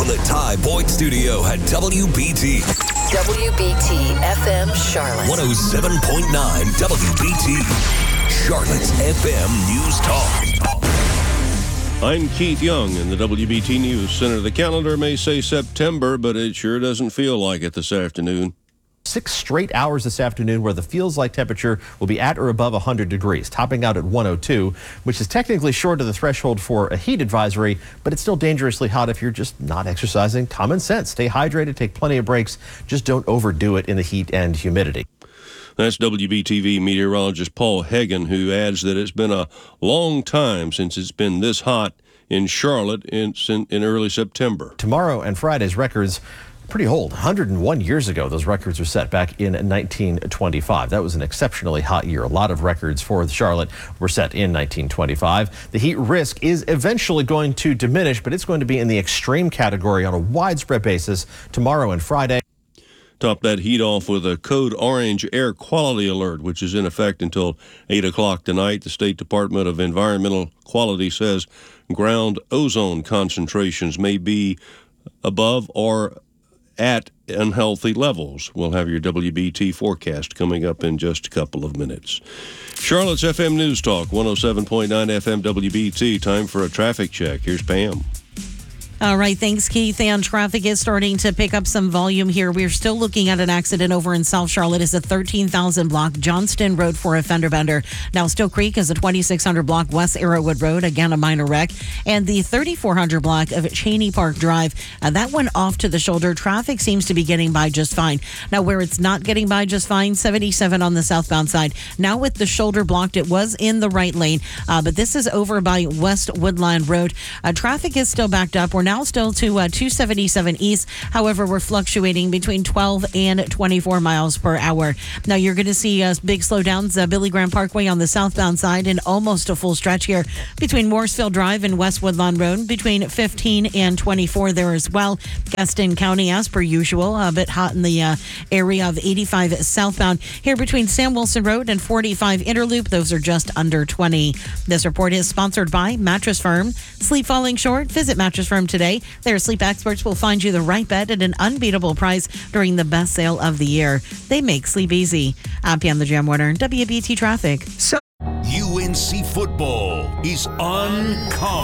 from the Ty Boyd Studio at WBT. WBT FM Charlotte. 107.9 WBT. Charlotte's FM News Talk. I'm Keith Young in the WBT News Center. The calendar may say September, but it sure doesn't feel like it this afternoon. 6 straight hours this afternoon where the feels-like temperature will be at or above 100 degrees, topping out at 102, which is technically short of the threshold for a heat advisory, but it's still dangerously hot if you're just not exercising. Common sense. Stay hydrated, take plenty of breaks. Just don't overdo it in the heat and humidity. That's WBTV meteorologist Paul Hagen, who adds that it's been a long time since it's been this hot in Charlotte in early September. Tomorrow and Friday's records pretty old. 101 years ago, those records were set back in 1925. That was an exceptionally hot year. A lot of records for Charlotte were set in 1925. The heat risk is eventually going to diminish, but it's going to be in the extreme category on a widespread basis tomorrow and Friday. Top that heat off with a code orange air quality alert, which is in effect until 8 o'clock tonight. The State Department of Environmental Quality says ground ozone concentrations may be above or at unhealthy levels. We'll have your WBT forecast coming up in just a couple of minutes. Charlotte's FM News Talk, 107.9 FM WBT. Time for a traffic check. Here's Pam. All right, thanks, Keith. And traffic is starting to pick up some volume here. We're still looking at an accident over in South Charlotte. It's a 13,000 block Johnston Road for a fender bender. Now, Still Creek is a 2600 block West Arrowwood Road. Again, a minor wreck. And the 3400 block of Cheney Park Drive, that went off to the shoulder. Traffic seems to be getting by just fine. Now, where it's not getting by just fine, 77 on the southbound side. Now with the shoulder blocked, it was in the right lane. But this is over by West Woodland Road. Traffic is still backed up. We're now still to 277 east. However, we're fluctuating between 12 and 24 miles per hour. Now, you're going to see big slowdowns. Billy Graham Parkway on the southbound side and almost a full stretch here between Morrisville Drive and West Woodlawn Road, between 15 and 24 there as well. Gaston County, as per usual, a bit hot in the area of 85 southbound. Here between Sam Wilson Road and 45 Interloop, those are just under 20. This report is sponsored by Mattress Firm. Sleep falling short? Visit Mattress Firm today. Their sleep experts will find you the right bed at an unbeatable price during the best sale of the year. They make sleep easy. I'm Pam the Jam Warner, WBT Traffic. UNC football is uncommon.